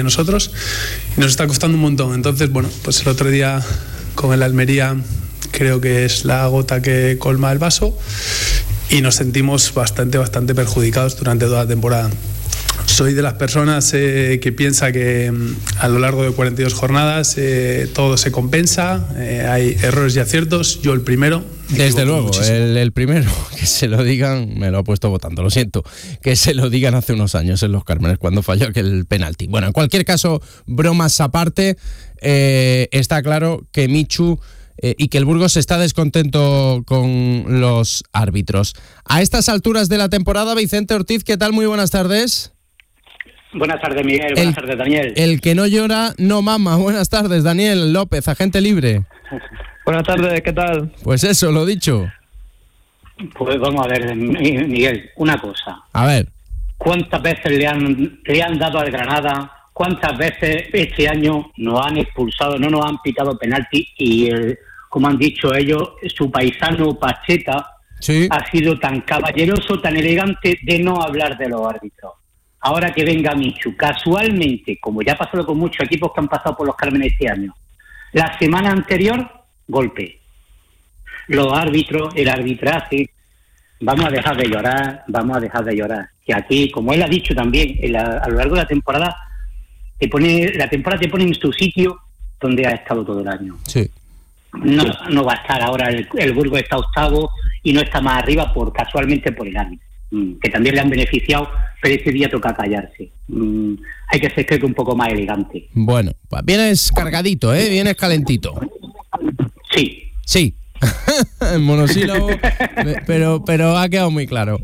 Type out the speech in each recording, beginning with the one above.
nosotros y nos está costando un montón. Entonces, bueno, pues el otro día con el Almería creo que es la gota que colma el vaso y nos sentimos bastante perjudicados durante toda la temporada. Soy de las personas que piensa que a lo largo de 42 jornadas todo se compensa, hay errores y aciertos, yo el primero. Desde luego, el primero, que se lo digan, me lo he puesto votando, lo siento, que se lo digan hace unos años en Los Cármenes cuando falló aquel penalti. Bueno, en cualquier caso, bromas aparte, está claro que Michu y que el Burgos está descontento con los árbitros. A estas alturas de la temporada, Vicente Ortiz, ¿qué tal? Muy buenas tardes. Buenas tardes, Miguel. Buenas tardes, Daniel. El que no llora, no mama. Buenas tardes, Daniel López, agente libre. Buenas tardes, ¿qué tal? Pues eso, lo dicho. Pues vamos a ver, Miguel, una cosa. A ver. ¿Cuántas veces le han dado al Granada? ¿Cuántas veces este año nos han expulsado, no nos han pitado penalti? Y, como han dicho ellos, su paisano Pacheta ha sido tan caballeroso, tan elegante de no hablar de los árbitros. Ahora que venga Michu, casualmente, como ya ha pasado con muchos equipos que han pasado por Los Cármenes este año, la semana anterior, golpe. Los árbitros, el arbitraje, vamos a dejar de llorar. Que aquí, como él ha dicho también, a lo largo de la temporada, te pone en su sitio donde ha estado todo el año. Sí. No va a estar ahora, el Burgos está octavo y no está más arriba casualmente por el árbitro, que también le han beneficiado, pero ese día toca callarse. Hay que ser, creo que, un poco más elegante. Bueno, pues vienes cargadito, vienes calentito. Sí. En monosílabo, pero ha quedado muy claro.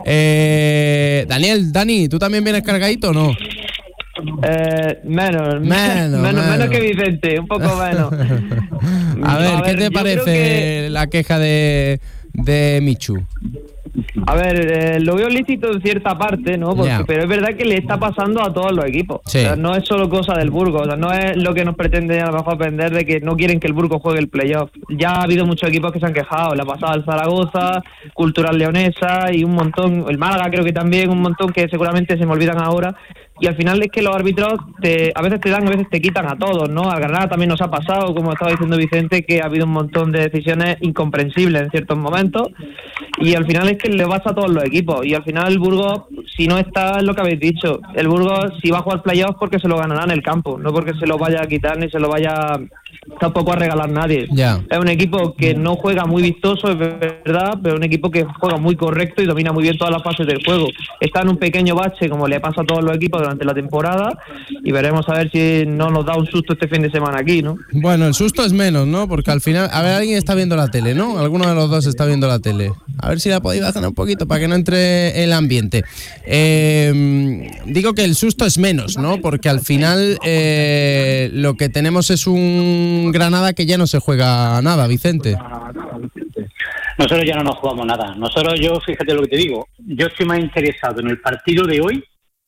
Dani, ¿tú también vienes cargadito o no? Menos que Vicente, un poco menos. A ver, ¿qué te parece la queja de Michu? A ver, lo veo lícito en cierta parte, ¿no? Pero es verdad que le está pasando a todos los equipos. Sí. O sea, no es solo cosa del Burgos, o sea, no es lo que nos pretende a lo mejor vender de que no quieren que el Burgos juegue el playoff. Ya ha habido muchos equipos que se han quejado, la pasada el Zaragoza, Cultural Leonesa y un montón, el Málaga creo que también, un montón que seguramente se me olvidan ahora. Y al final es que los árbitros a veces te dan, a veces te quitan a todos, ¿no? Al Granada también nos ha pasado, como estaba diciendo Vicente, que ha habido un montón de decisiones incomprensibles en ciertos momentos, y al final es que le pasa a todos los equipos, y al final el Burgos, si no está, es lo que habéis dicho, el Burgos si va a jugar playoffs porque se lo ganará en el campo, no porque se lo vaya a quitar ni se lo vaya tampoco a regalar nadie. Es un equipo que no juega muy vistoso, es verdad, pero un equipo que juega muy correcto y domina muy bien todas las fases del juego. Está en un pequeño bache, como le pasa a todos los equipos durante la temporada, y veremos a ver si no nos da un susto este fin de semana aquí, ¿no? Bueno, el susto es menos, ¿no? Porque al final, a ver, alguien está viendo la tele, ¿no? Alguno de los dos está viendo la tele. A ver si la podéis bajar un poquito para que no entre el ambiente. Digo que el susto es menos, ¿no? Porque al final lo que tenemos es un Granada que ya no se juega nada, Vicente. Nosotros ya no nos jugamos nada. Yo fíjate lo que te digo, yo estoy más interesado en el partido de hoy,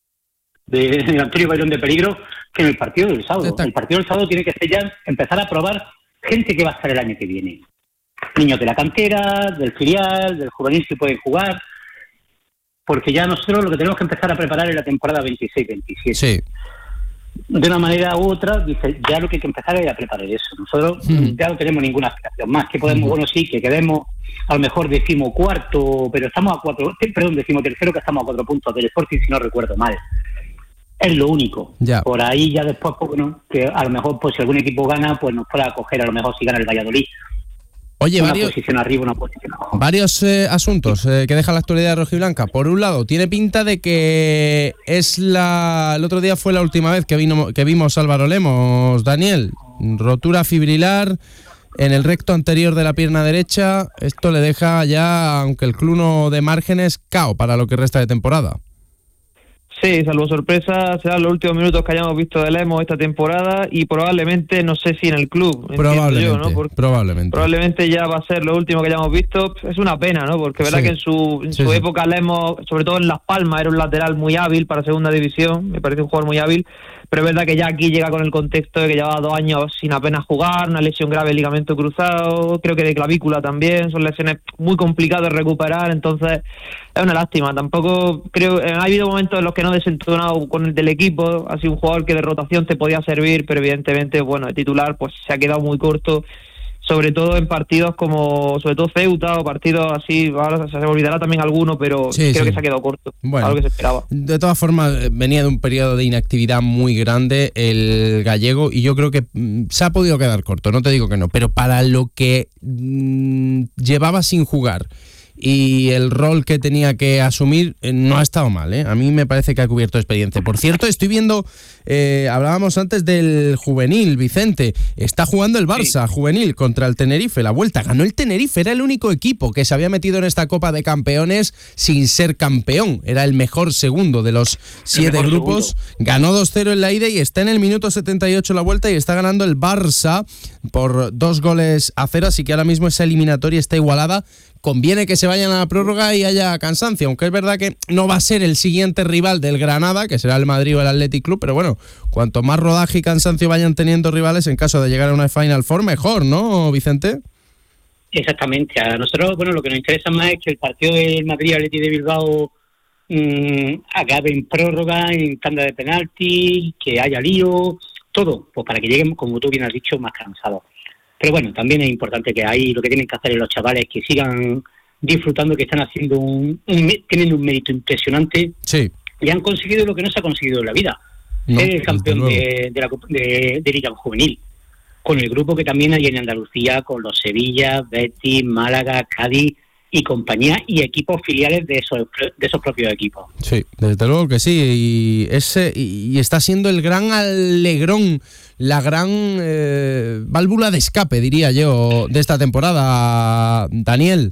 del Antonio Bayrón de Peligro, que en el partido del sábado. El partido del sábado tiene que ser ya empezar a probar gente que va a estar el año que viene. Niños de la cantera, del filial, del juvenil si pueden jugar, porque ya nosotros lo que tenemos que empezar a preparar es la temporada 26-27. Sí. De una manera u otra, dice, ya lo que hay que empezar es a preparar eso. Nosotros ya no tenemos ninguna aspiración más, que podemos, bueno, sí, que quedemos a lo mejor 14º, pero estamos a 13º, que estamos a 4 puntos del Sporting, si no recuerdo mal. Es lo único. Ya. Por ahí ya después, bueno, que a lo mejor, pues si algún equipo gana, pues nos pueda acoger, a lo mejor si gana el Valladolid. Oye, una posición arriba, una posición abajo. Varios asuntos que deja la actualidad rojiblanca. Por un lado, tiene pinta de que el otro día fue la última vez que vimos a Álvaro Lemos, Daniel. Rotura fibrilar en el recto anterior de la pierna derecha. Esto le deja ya, aunque el club no de márgenes, cao para lo que resta de temporada. Sí, salvo sorpresa, serán los últimos minutos que hayamos visto de Lemos esta temporada y probablemente, no sé si en el club. Probablemente ya va a ser lo último que hayamos visto. Es una pena, ¿no? Porque verdad que en su época Lemos, sobre todo en Las Palmas, era un lateral muy hábil para segunda división, me parece un jugador muy hábil, pero es verdad que ya aquí llega con el contexto de que llevaba 2 años sin apenas jugar, una lesión grave de ligamento cruzado, creo que de clavícula también, son lesiones muy complicadas de recuperar, entonces es una lástima. Tampoco creo, ha habido momentos en los que no he desentonado con el del equipo, ha sido un jugador que de rotación te podía servir, pero evidentemente, bueno, de titular pues se ha quedado muy corto, sobre todo en partidos como, sobre todo Ceuta, o partidos así, ahora se olvidará también alguno, pero creo que se ha quedado corto, algo que se esperaba. De todas formas, venía de un periodo de inactividad muy grande el gallego, y yo creo que se ha podido quedar corto, no te digo que no, pero para lo que llevaba sin jugar y el rol que tenía que asumir, no ha estado mal, ¿eh? A mí me parece que ha cubierto experiencia. Por cierto, estoy viendo, hablábamos antes del juvenil, Vicente, está jugando el Barça juvenil contra el Tenerife, la vuelta, ganó el Tenerife, era el único equipo que se había metido en esta Copa de Campeones sin ser campeón, era el mejor segundo de los 7 grupos, ganó 2-0 en la ida y está en el minuto 78 la vuelta y está ganando el Barça por 2-0, así que ahora mismo esa eliminatoria está igualada. Conviene que se vayan a la prórroga y haya cansancio, aunque es verdad que no va a ser el siguiente rival del Granada, que será el Madrid o el Athletic Club, pero bueno, cuanto más rodaje y cansancio vayan teniendo rivales, en caso de llegar a una Final Four, mejor, ¿no, Vicente? Exactamente. A nosotros, bueno, lo que nos interesa más es que el partido del Madrid-Athletic de Bilbao acabe en prórroga, en tanda de penaltis, que haya lío, todo, pues para que lleguen, como tú bien has dicho, más cansados. Pero bueno, también es importante que ahí lo que tienen que hacer los chavales que sigan disfrutando, que están haciendo tienen un mérito impresionante, y han conseguido lo que no se ha conseguido en la vida, ser el campeón de Liga Juvenil, con el grupo que también hay en Andalucía, con los Sevilla, Betis, Málaga, Cádiz y compañía, y equipos filiales de esos propios equipos. Sí, desde luego que sí, y está siendo el gran alegrón, la gran válvula de escape, diría yo, de esta temporada, Daniel.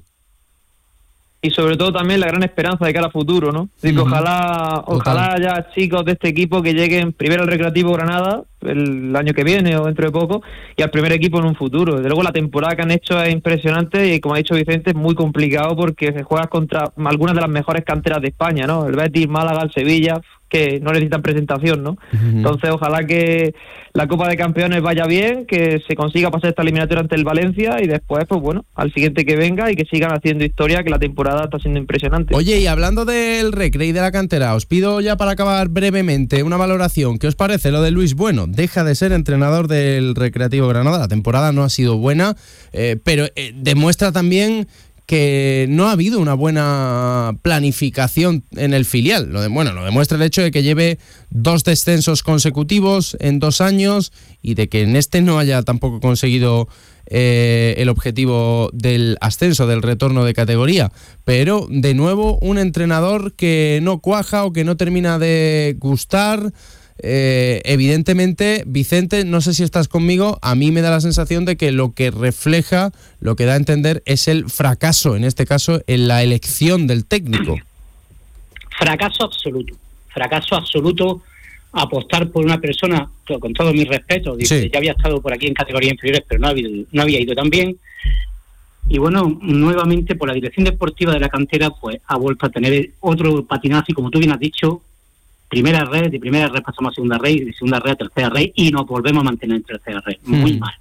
Y sobre todo también la gran esperanza de cara a futuro, ¿no? Así que ojalá haya chicos de este equipo que lleguen primero al Recreativo Granada el año que viene o dentro de poco, y al primer equipo en un futuro. Desde luego la temporada que han hecho es impresionante y, como ha dicho Vicente, es muy complicado porque se juega contra algunas de las mejores canteras de España, ¿no? El Betis, Málaga, el Sevilla, que no necesitan presentación, ¿no? Entonces ojalá que la Copa de Campeones vaya bien, que se consiga pasar esta eliminatoria ante el Valencia y después, pues bueno, al siguiente que venga, y que sigan haciendo historia, que la temporada está siendo impresionante. Oye, y hablando del Recre y de la cantera, os pido ya para acabar brevemente una valoración. ¿Qué os parece lo de Luis Bueno? Deja de ser entrenador del Recreativo Granada, la temporada no ha sido buena, pero demuestra también que no ha habido una buena planificación en el filial. Lo demuestra el hecho de que lleve 2 descensos consecutivos en 2 años y de que en este no haya tampoco conseguido el objetivo del ascenso, del retorno de categoría. Pero, de nuevo, un entrenador que no cuaja o que no termina de gustar. Evidentemente, Vicente, no sé si estás conmigo, a mí me da la sensación de que lo que refleja, lo que da a entender es el fracaso, en este caso, en la elección del técnico. Fracaso absoluto, apostar por una persona, con todo mi respeto, ya había estado por aquí en categorías inferiores, pero no había ido tan bien. Y bueno, nuevamente por la dirección deportiva de la cantera, pues ha vuelto a tener otro patinazo, y como tú bien has dicho, de primera red pasamos a segunda red, y de segunda red a tercera red, y nos volvemos a mantener en tercera red. Muy mal.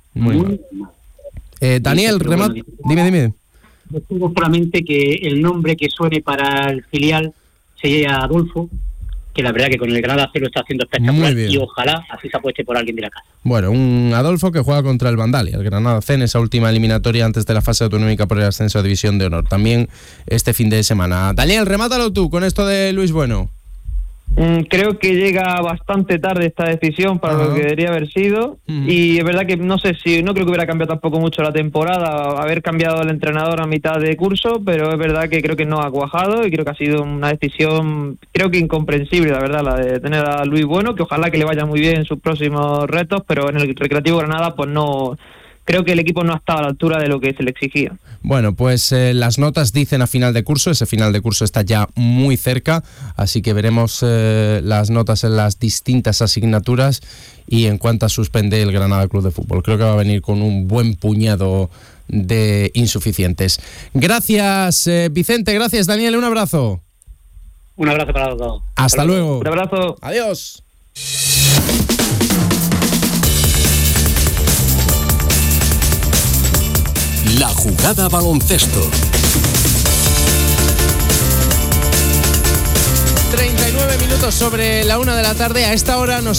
Daniel, dime. Yo tengo solamente que el nombre que suene para el filial sería Adolfo, que la verdad que con el Granada C lo está haciendo espectacular, y ojalá así se apueste por alguien de la casa. Bueno, un Adolfo que juega contra el Vandalia, el Granada C, en esa última eliminatoria antes de la fase autonómica por el ascenso a División de Honor, también este fin de semana. Daniel, remátalo tú con esto de Luis Bueno. Creo que llega bastante tarde esta decisión para lo que debería haber sido, y es verdad que no creo que hubiera cambiado tampoco mucho la temporada haber cambiado el entrenador a mitad de curso, pero es verdad que creo que no ha cuajado, y creo que ha sido una decisión, creo que incomprensible, la verdad, la de tener a Luis Bueno, que ojalá que le vaya muy bien en sus próximos retos, pero en el Recreativo Granada pues no. Creo que el equipo no ha estado a la altura de lo que se le exigía. Bueno, pues las notas dicen a final de curso, ese final de curso está ya muy cerca, así que veremos las notas en las distintas asignaturas y en cuántas suspende el Granada Club de Fútbol. Creo que va a venir con un buen puñado de insuficientes. Gracias, Vicente, gracias, Daniel, un abrazo. Un abrazo para los dos. Hasta luego. Un abrazo. Adiós. Jugada baloncesto. 39 minutos sobre la 1 de la tarde. A esta hora nos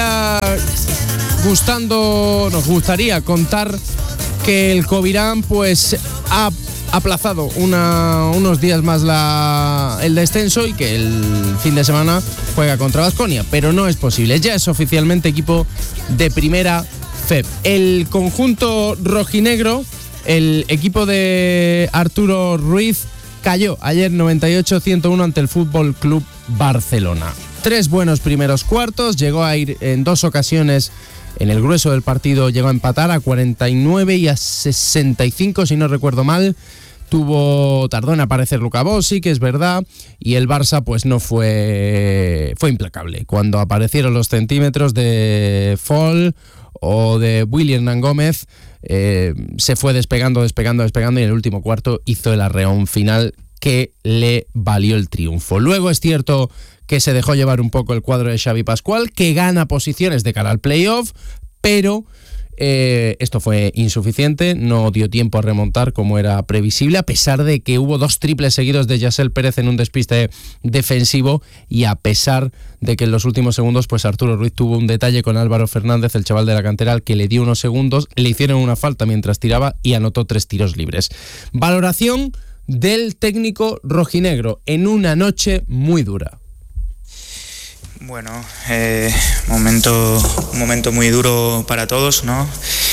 gustaría contar que el Covirán pues ha aplazado unos días más el descenso y que el fin de semana juega contra Baskonia, pero no es posible. Ya es oficialmente equipo de primera FEP. El conjunto rojinegro, el equipo de Arturo Ruiz, cayó ayer 98-101 ante el Fútbol Club Barcelona. 3 buenos primeros cuartos, llegó a ir en 2 ocasiones. En el grueso del partido llegó a empatar a 49 y a 65, si no recuerdo mal. Tardó en aparecer Luka Bossi, que es verdad, y el Barça pues no fue implacable. Cuando aparecieron los centímetros de Fall o de William Gómez, se fue despegando y en el último cuarto hizo el arreón final que le valió el triunfo. Luego es cierto que se dejó llevar un poco el cuadro de Xavi Pascual, que gana posiciones de cara al playoff, pero esto fue insuficiente, no dio tiempo a remontar como era previsible, a pesar de que hubo 2 triples seguidos de Yassel Pérez en un despiste defensivo y a pesar de que en los últimos segundos pues Arturo Ruiz tuvo un detalle con Álvaro Fernández, el chaval de la cantera, al que le dio unos segundos, le hicieron una falta mientras tiraba y anotó 3 tiros libres. Valoración del técnico rojinegro en una noche muy dura. Bueno, un momento muy duro para todos, ¿no?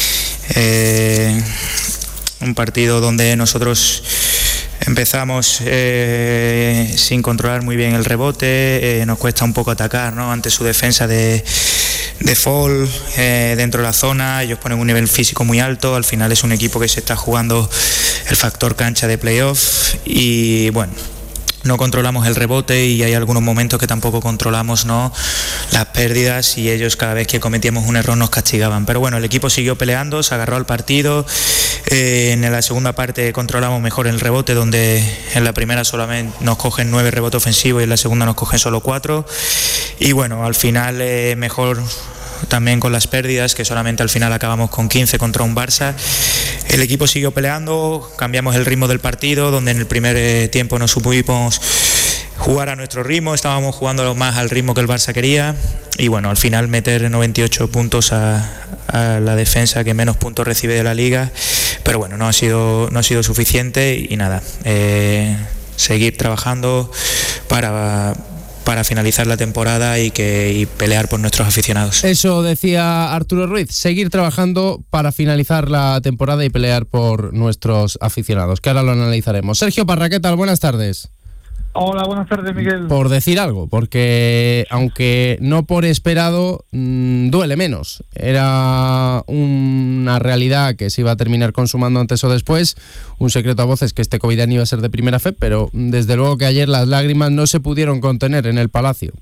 Un partido donde nosotros empezamos sin controlar muy bien el rebote, nos cuesta un poco atacar, ¿no? Ante su defensa de Fall dentro de la zona. Ellos ponen un nivel físico muy alto, al final es un equipo que se está jugando el factor cancha de playoff y bueno, no controlamos el rebote y hay algunos momentos que tampoco controlamos, ¿no?, las pérdidas, y ellos cada vez que cometíamos un error nos castigaban. Pero bueno, el equipo siguió peleando, se agarró al partido. En la segunda parte controlamos mejor el rebote, donde en la primera solamente nos cogen 9 rebotes ofensivos y en la segunda nos cogen solo 4. Y bueno, al final mejor también con las pérdidas, que solamente al final acabamos con 15 contra un Barça. El equipo siguió peleando, cambiamos el ritmo del partido, donde en el primer tiempo no supimos jugar a nuestro ritmo, estábamos jugando más al ritmo que el Barça quería, y bueno, al final meter 98 puntos a la defensa que menos puntos recibe de la liga, pero bueno, no ha sido suficiente y nada, seguir trabajando para finalizar la temporada y pelear por nuestros aficionados. Eso decía Arturo Ruiz, seguir trabajando para finalizar la temporada y pelear por nuestros aficionados, que ahora lo analizaremos. Sergio Parra, ¿qué tal? Buenas tardes. Hola, buenas tardes, Miguel. Por decir algo, porque aunque no por esperado, duele menos. Era una realidad que se iba a terminar consumando antes o después, un secreto a voces que este Covirán iba a ser de primera fe, pero desde luego que ayer las lágrimas no se pudieron contener en el Palacio.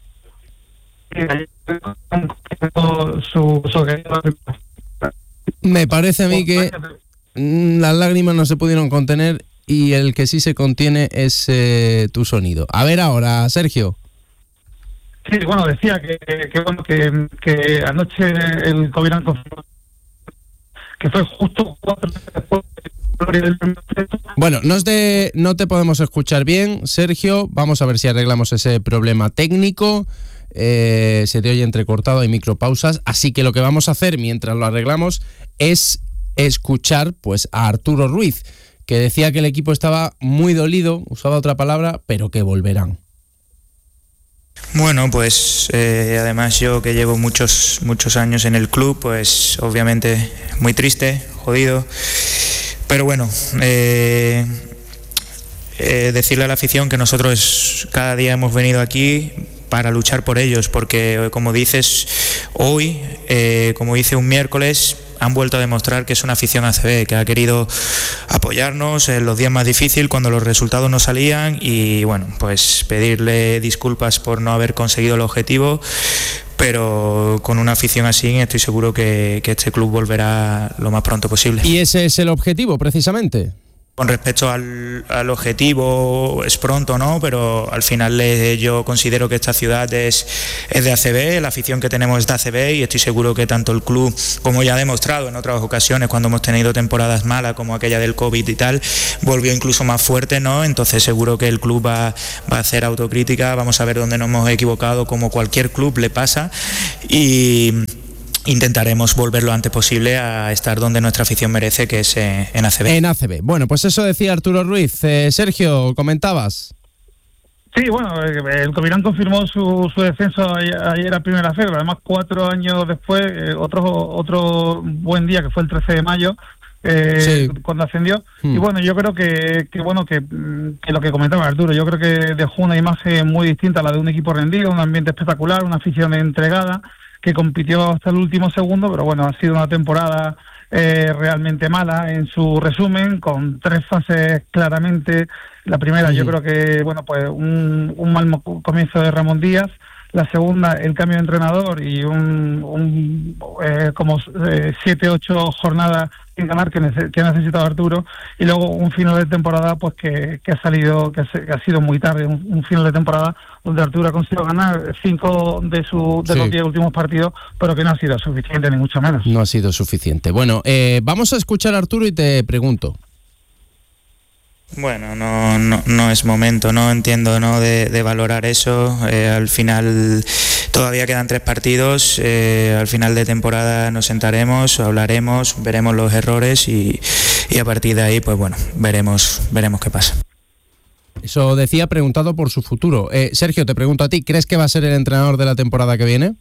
Me parece a mí que las lágrimas no se pudieron contener y el que sí se contiene es tu sonido. A ver ahora, Sergio. Sí, bueno, decía que anoche el Covirán confirmó que fue justo 4 meses después de la gloria del primer set. Bueno, no te podemos escuchar bien, Sergio. Vamos a ver si arreglamos ese problema técnico. Se te oye entrecortado, hay micropausas. Así que lo que vamos a hacer mientras lo arreglamos es escuchar pues a Arturo Ruiz, que decía que el equipo estaba muy dolido, usaba otra palabra, pero que volverán. Bueno, pues además yo que llevo muchos años en el club, pues obviamente muy triste, jodido, pero bueno, decirle a la afición que nosotros cada día hemos venido aquí para luchar por ellos, porque como dices, hoy, como hice un miércoles, han vuelto a demostrar que es una afición ACB, que ha querido apoyarnos en los días más difíciles, cuando los resultados no salían, y bueno, pues pedirle disculpas por no haber conseguido el objetivo, pero con una afición así estoy seguro que este club volverá lo más pronto posible. ¿Y ese es el objetivo, precisamente? Con respecto al objetivo, es pronto, ¿no? Pero al final yo considero que esta ciudad es de ACB, la afición que tenemos es de ACB, y estoy seguro que tanto el club, como ya ha demostrado en otras ocasiones cuando hemos tenido temporadas malas como aquella del COVID y tal, volvió incluso más fuerte, ¿no? Entonces seguro que el club va a hacer autocrítica, vamos a ver dónde nos hemos equivocado, como cualquier club le pasa, y intentaremos volver lo antes posible a estar donde nuestra afición merece, que es en ACB. En ACB. Bueno, pues eso decía Arturo Ruiz. Sergio, comentabas. Sí, bueno, el Covirán confirmó su descenso ayer a Primera C, pero además 4 años después, otro buen día, que fue el 13 de mayo, sí, cuando ascendió. Y bueno, yo creo que lo que comentaba Arturo, yo creo que dejó una imagen muy distinta a la de un equipo rendido, un ambiente espectacular, una afición entregada, que compitió hasta el último segundo, pero bueno, ha sido una temporada realmente mala en su resumen, con 3 fases claramente. La primera, yo creo que, bueno, pues un mal comienzo de Ramón Díaz. La segunda, el cambio de entrenador y como 7-8 jornadas sin ganar que ha necesitado Arturo, y luego un final de temporada pues que ha sido muy tarde, un final de temporada donde Arturo ha conseguido ganar 5 de los 10 últimos partidos, pero que no ha sido suficiente, ni mucho menos. No ha sido suficiente. Bueno, vamos a escuchar a Arturo y te pregunto. Bueno, no es momento, no entiendo, ¿no?, de valorar eso. Al final todavía quedan 3 partidos, al final de temporada nos sentaremos, hablaremos, veremos los errores y a partir de ahí, pues bueno, veremos qué pasa. Eso decía, preguntado por su futuro. Sergio, te pregunto a ti, ¿crees que va a ser el entrenador de la temporada que viene?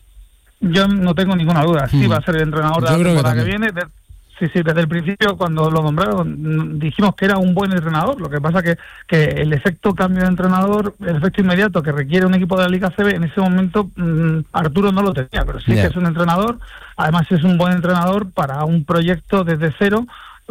Yo no tengo ninguna duda, sí va a ser el entrenador de la temporada que viene. Sí, desde el principio, cuando lo nombraron, dijimos que era un buen entrenador. Lo que pasa que el efecto cambio de entrenador, el efecto inmediato que requiere un equipo de la Liga ACB, en ese momento Arturo no lo tenía, pero sí que es un entrenador. Además es un buen entrenador para un proyecto desde cero,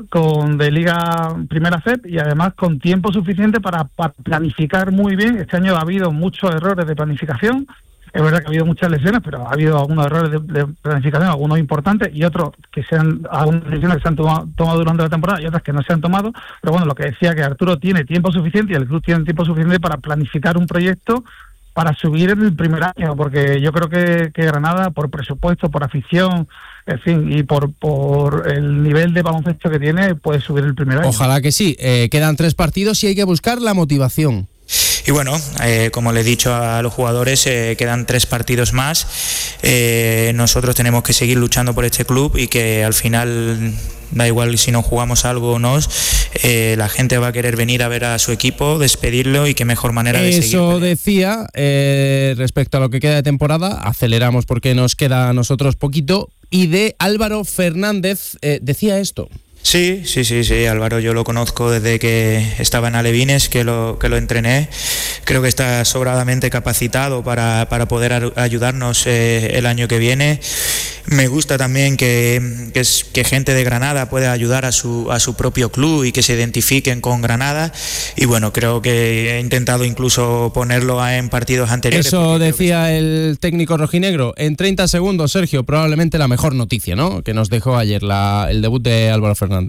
de Liga Primera C, y además con tiempo suficiente para planificar muy bien. Este año ha habido muchos errores de planificación. Es verdad que ha habido muchas lesiones, pero ha habido algunos errores de planificación, algunos importantes, y otros algunas decisiones que se han tomado durante la temporada y otras que no se han tomado. Pero bueno, lo que decía, que Arturo tiene tiempo suficiente y el club tiene tiempo suficiente para planificar un proyecto para subir en el primer año, porque yo creo que Granada, por presupuesto, por afición, en fin, y por el nivel de baloncesto que tiene, puede subir el primer año. Ojalá que sí. Quedan 3 partidos y hay que buscar la motivación. Y bueno, como le he dicho a los jugadores, quedan 3 partidos más. Nosotros tenemos que seguir luchando por este club, y que al final, da igual si no jugamos algo o no, la gente va a querer venir a ver a su equipo, despedirlo, y qué mejor manera de seguir. Eso decía, respecto a lo que queda de temporada, aceleramos porque nos queda a nosotros poquito, y de Álvaro Fernández decía esto. Sí, Álvaro yo lo conozco desde que estaba en Alevines, que lo entrené. Creo que está sobradamente capacitado para poder ayudarnos el año que viene. Me gusta también que gente de Granada pueda ayudar a su propio club y que se identifiquen con Granada. Y bueno, creo que he intentado incluso ponerlo en partidos anteriores. Eso decía el técnico rojinegro. En 30 segundos, Sergio, probablemente la mejor noticia, ¿no?, que nos dejó ayer el debut de Álvaro Fernández.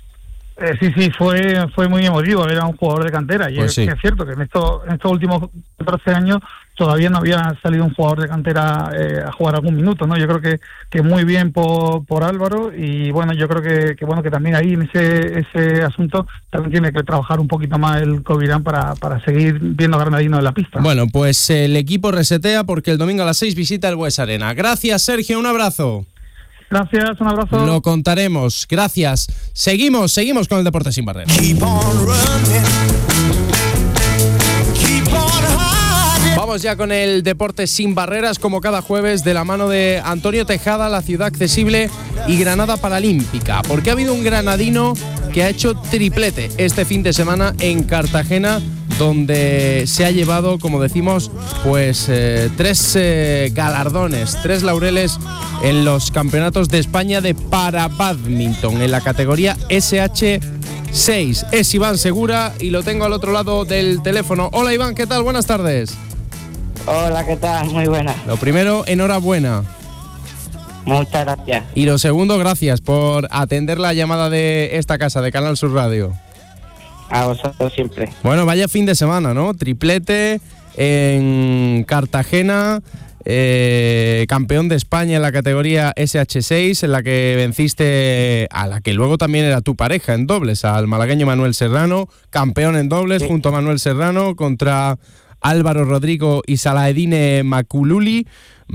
Sí, fue muy emotivo. Era un jugador de cantera, y pues es cierto que en estos últimos 14 años todavía no había salido un jugador de cantera a jugar algún minuto, ¿no? Yo creo que muy bien por Álvaro, y bueno, yo creo que también ahí en ese asunto también tiene que trabajar un poquito más el Covirán para seguir viendo granadino en la pista. Bueno, pues el equipo resetea porque el domingo a las 6 visita el Bues Arena. Gracias, Sergio, un abrazo. Gracias, un abrazo. Lo contaremos. Gracias. Seguimos con el Deporte Sin Barreras. Vamos ya con el Deporte Sin Barreras, como cada jueves, de la mano de Antonio Tejada, La Ciudad Accesible y Granada Paralímpica, porque ha habido un granadino que ha hecho triplete este fin de semana en Cartagena, donde se ha llevado, como decimos, pues 3 galardones, 3 laureles en los campeonatos de España de parabádminton en la categoría SH6. Es Iván Segura y lo tengo al otro lado del teléfono. Hola Iván, ¿qué tal? Buenas tardes. Hola, ¿qué tal? Muy buena. Lo primero, enhorabuena. Muchas gracias. Y lo segundo, gracias por atender la llamada de esta casa, de Canal Sur Radio. A vosotros siempre. Bueno, vaya fin de semana, ¿no? Triplete en Cartagena, campeón de España en la categoría SH6, en la que venciste a la que luego también era tu pareja en dobles, al malagueño Manuel Serrano, campeón en dobles junto a Manuel Serrano contra Álvaro Rodrigo y Salaedine Maluki.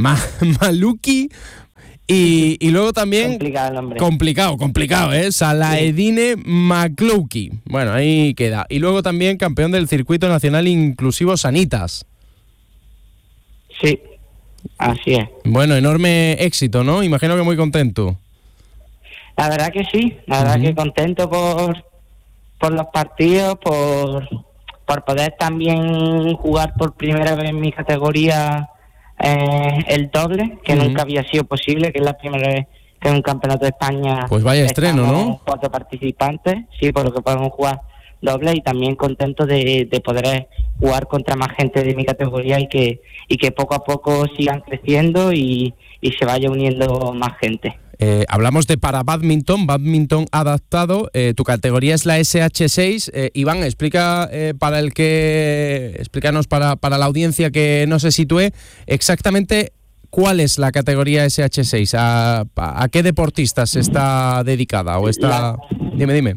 Y luego también... Complicado el nombre. Complicado, ¿eh? Salaedine Maluki. Bueno, ahí queda. Y luego también campeón del Circuito Nacional Inclusivo Sanitas. Sí, así es. Bueno, enorme éxito, ¿no? Imagino que muy contento. La verdad que sí, la verdad que contento por los partidos, por poder también jugar por primera vez en mi categoría el doble, que nunca había sido posible, que es la primera vez que en un campeonato de España... Pues vaya estreno, ¿no? 4 participantes, sí, por lo que podemos jugar doble, y también contento de poder jugar contra más gente de mi categoría y que poco a poco sigan creciendo y se vaya uniendo más gente. Hablamos de para badminton adaptado. Tu categoría es la SH6. Iván, explícanos para la audiencia que no se sitúe exactamente cuál es la categoría SH6, a qué deportistas está dedicada o está. Dime.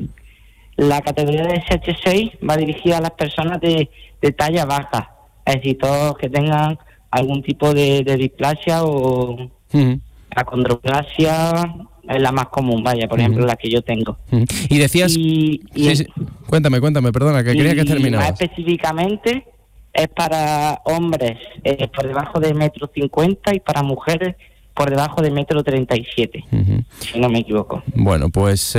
La categoría de SH6 va dirigida a las personas de talla baja, es decir, todos que tengan algún tipo de displasia o acondroplasia es la más común, vaya, por ejemplo, la que yo tengo. Y decías... Sí. Cuéntame, perdona, que quería que terminaras. Más específicamente es para hombres por debajo de 1,50 m y para mujeres por debajo de 1,37 m, si no me equivoco. Bueno, pues...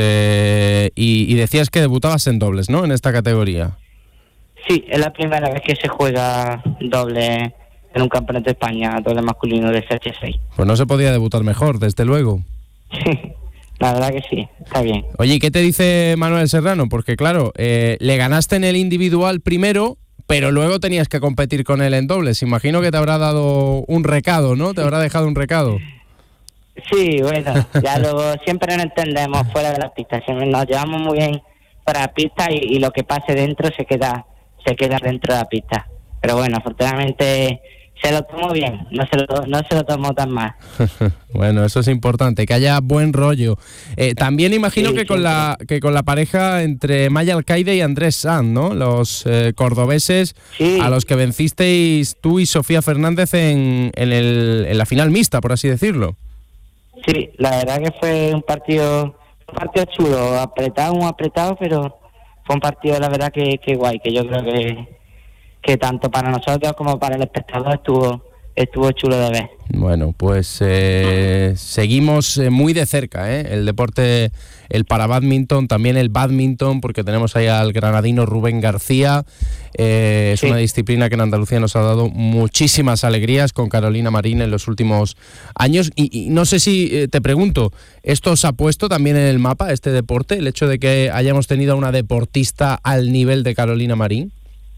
y decías que debutabas en dobles, ¿no?, en esta categoría. Sí, es la primera vez que se juega doble en un campeonato de España, doble masculino de SH6. Pues no se podía debutar mejor, desde luego. Sí, la verdad que sí, está bien. Oye, ¿y qué te dice Manuel Serrano? Porque claro, le ganaste en el individual primero, pero luego tenías que competir con él en dobles. Imagino que te habrá dado un recado, ¿no? Te habrá dejado un recado. Sí, bueno, ya luego siempre nos entendemos fuera de la pista, siempre nos llevamos muy bien para la pista y lo que pase dentro se queda dentro de la pista. Pero bueno, afortunadamente se lo tomó bien, no se lo tomó tan mal. Bueno, eso es importante, que haya buen rollo. También imagino que con la pareja entre Maya Alcaide y Andrés Sanz, ¿no? Los cordobeses a los que vencisteis tú y Sofía Fernández en la final mixta, por así decirlo. Sí, la verdad que fue un partido chulo, apretado, pero fue un partido, la verdad, que guay, que yo creo que tanto para nosotros como para el espectador estuvo chulo de ver. Bueno, pues seguimos muy de cerca, el deporte, el parabadminton, también el badminton, porque tenemos ahí al granadino Rubén García. Es una disciplina que en Andalucía nos ha dado muchísimas alegrías con Carolina Marín en los últimos años. Y no sé si, te pregunto, ¿esto os ha puesto también en el mapa, este deporte, el hecho de que hayamos tenido a una deportista al nivel de Carolina Marín?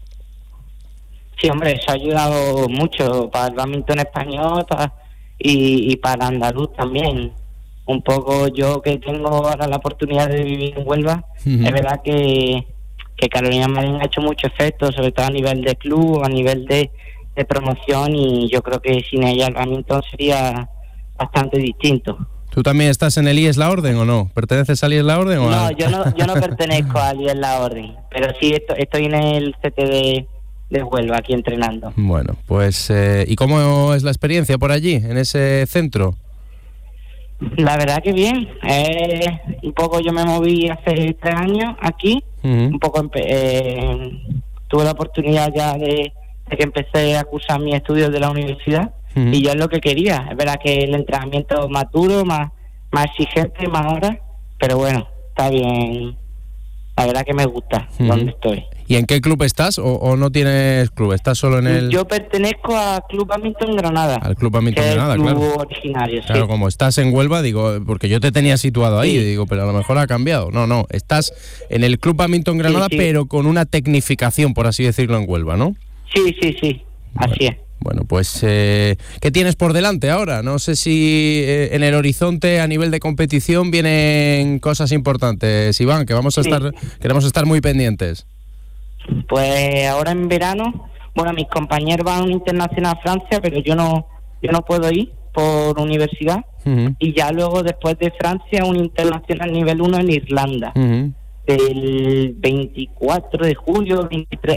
Sí, hombre, eso ha ayudado mucho para el badminton español y para andaluz también. Un poco yo que tengo ahora la oportunidad de vivir en Huelva, es verdad que Carolina Marín ha hecho mucho efecto, sobre todo a nivel de club, a nivel de promoción, y yo creo que sin ella el badminton sería bastante distinto. ¿Tú también estás en el IES La Orden o no? ¿Perteneces al IES La Orden? No, yo no pertenezco al IES La Orden, pero sí estoy en el CT de Huelva, aquí entrenando. Bueno, pues ¿y cómo es la experiencia por allí, en ese centro? La verdad que bien. Un poco yo me moví hace 3 años aquí, un poco tuve la oportunidad ya de que empecé a cursar mis estudios de la universidad, y yo es lo que quería. Es verdad que el entrenamiento más duro, más exigente, más horas, pero bueno, está bien. La verdad que me gusta donde estoy. ¿Y en qué club estás o no tienes club? ¿Estás solo en el...? Yo pertenezco al Club Badminton Granada. Al Club Badminton Granada, claro. El club originario, claro, sí. Como estás en Huelva, digo, porque yo te tenía situado ahí, digo, pero a lo mejor ha cambiado. No, estás en el Club Badminton Granada, pero con una tecnificación, por así decirlo, en Huelva, ¿no? Sí, así es. Bueno, pues ¿qué tienes por delante ahora? No sé si en el horizonte a nivel de competición vienen cosas importantes, Iván, que queremos estar muy pendientes. Pues ahora en verano, bueno, mis compañeros van a un internacional a Francia, pero yo no puedo ir por universidad. Y ya luego, después de Francia, un internacional nivel 1 en Irlanda. Del 24 de julio,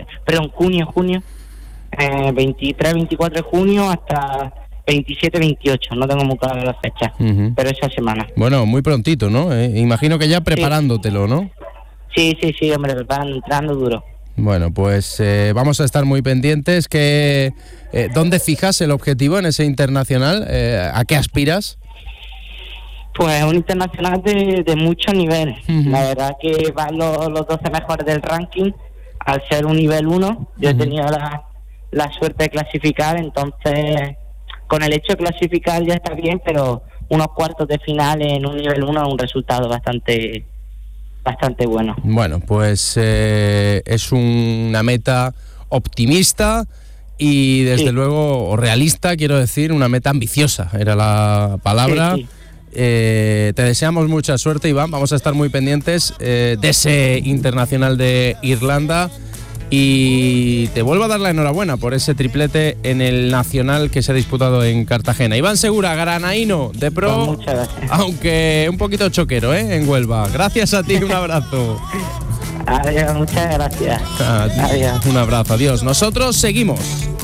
23, 24 de junio hasta 27, 28. No tengo muy claro la fecha, pero esa semana. Bueno, muy prontito, ¿no? Imagino que ya preparándotelo, ¿no? Sí, hombre, entrando duro. Bueno, pues vamos a estar muy pendientes. ¿Dónde fijas el objetivo en ese internacional? ¿A qué aspiras? Pues un internacional de mucho nivel. La verdad que van los 12 mejores del ranking. Al ser un nivel 1, yo he tenido la suerte de clasificar, entonces con el hecho de clasificar ya está bien, pero unos cuartos de final en un nivel 1 es un resultado bastante bueno. Bueno, pues es una meta optimista y desde luego realista, quiero decir, una meta ambiciosa, era la palabra. Sí. Te deseamos mucha suerte, Iván, vamos a estar muy pendientes de ese internacional de Irlanda y te vuelvo a dar la enhorabuena por ese triplete en el nacional que se ha disputado en Cartagena. Iván Segura, granaíno de pro, pues muchas gracias. Aunque un poquito choquero en Huelva. Gracias a ti, un abrazo. Adiós, muchas gracias. Adiós. Un abrazo, adiós. Nosotros seguimos.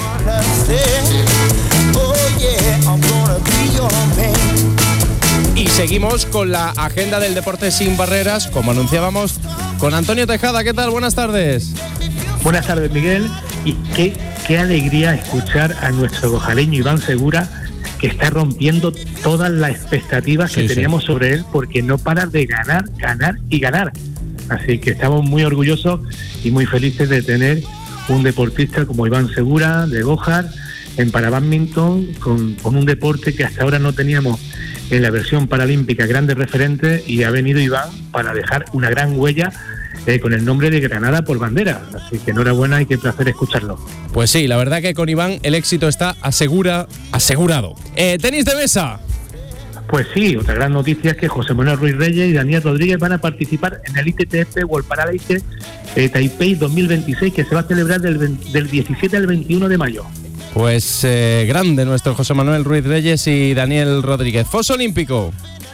Y seguimos con la agenda del deporte sin barreras, como anunciábamos, con Antonio Tejada. ¿Qué tal? Buenas tardes. Buenas tardes, Miguel. Y qué alegría escuchar a nuestro gojaleño Iván Segura, que está rompiendo todas las expectativas que teníamos sobre él, porque no para de ganar y ganar. Así que estamos muy orgullosos y muy felices de tener un deportista como Iván Segura, de Gojar, en parabádminton, con un deporte que hasta ahora no teníamos en la versión paralímpica grandes referentes, y ha venido Iván para dejar una gran huella con el nombre de Granada por bandera. Así que enhorabuena y qué placer escucharlo. Pues sí, la verdad que con Iván el éxito está asegurado. ¿Tenis de mesa? Pues sí, otra gran noticia es que José Manuel Ruiz Reyes y Daniel Rodríguez van a participar en el ITTF World Paralympics Taipei 2026, que se va a celebrar del 17 al 21 de mayo. Pues grande nuestro José Manuel Ruiz Reyes y Daniel Rodríguez. Foso olímpico.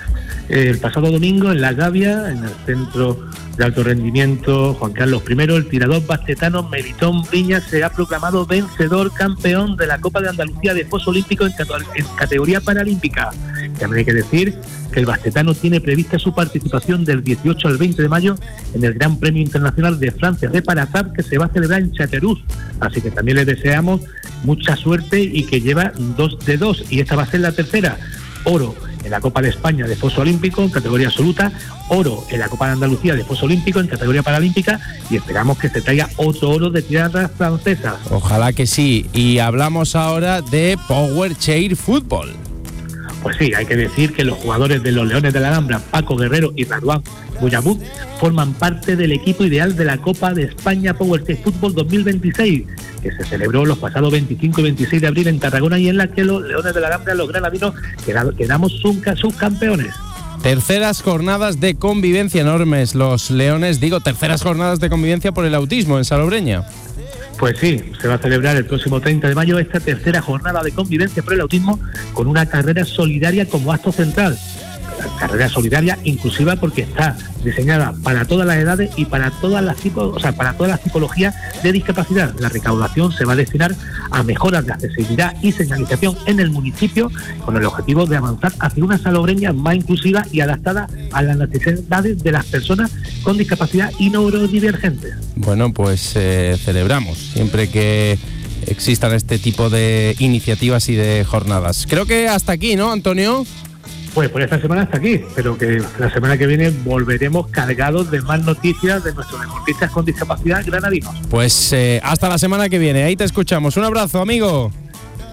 El pasado domingo en La Gavia, en el Centro de Alto Rendimiento Juan Carlos I, el tirador bastetano Melitón Viñas se ha proclamado vencedor campeón de la Copa de Andalucía de Foso olímpico en categoría paralímpica. También hay que decir que el bastetano tiene prevista su participación del 18 al 20 de mayo en el Gran Premio Internacional de Francia de Paratab, que se va a celebrar en Chateauroux. Así que también le deseamos mucha suerte y que lleva 2 de 2, y esta va a ser la tercera. Oro en la Copa de España de Foso olímpico en categoría absoluta, oro en la Copa de Andalucía de Foso olímpico en categoría paralímpica, y esperamos que se traiga otro oro de tiradas francesas. Ojalá que sí. Y hablamos ahora de Power Chair Fútbol. Pues sí, hay que decir que los jugadores de los Leones de la Alhambra, Paco Guerrero y Radwan Boyabut, forman parte del equipo ideal de la Copa de España Power Chair Fútbol 2026, que se celebró los pasados 25 y 26 de abril en Tarragona, y en la que los Leones de la Alhambra, los granadinos, quedamos subcampeones. Terceras jornadas de convivencia enormes, los Leones, terceras jornadas de convivencia por el autismo en Salobreña. Pues sí, se va a celebrar el próximo 30 de mayo esta tercera jornada de convivencia por el autismo, con una carrera solidaria como acto central. Carrera solidaria inclusiva, porque está diseñada para todas las edades y para todas las tipologías de discapacidad. La recaudación se va a destinar a mejoras de accesibilidad y señalización en el municipio, con el objetivo de avanzar hacia una salobreña más inclusiva y adaptada a las necesidades de las personas con discapacidad y neurodivergentes. Bueno, pues celebramos siempre que existan este tipo de iniciativas y de jornadas. Creo que hasta aquí, ¿no, Antonio? Pues por esta semana hasta aquí, pero que la semana que viene volveremos cargados de más noticias de nuestros deportistas con discapacidad granadinos. Pues hasta la semana que viene, ahí te escuchamos. Un abrazo, amigo.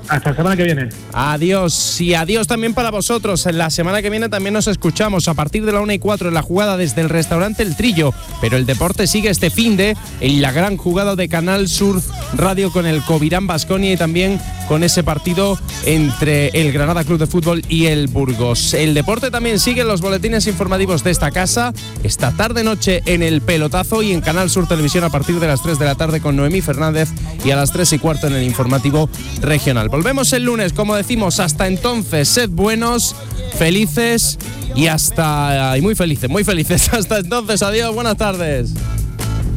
Hasta la semana que viene. Adiós y adiós también para vosotros. La semana que viene también nos escuchamos a partir de la 1:04 en la jugada desde el restaurante El Trillo. Pero el deporte sigue este finde en la gran jugada de Canal Sur Radio con el Covirán Baskonia y también con ese partido entre el Granada Club de Fútbol y el Burgos. El deporte también sigue en los boletines informativos de esta casa esta tarde-noche en El Pelotazo y en Canal Sur Televisión a partir de las 3 de la tarde con Noemí Fernández y a las 3:15 en el informativo regional. Volvemos el lunes, como decimos, hasta entonces, sed buenos, felices y muy felices. Hasta entonces, adiós, buenas tardes.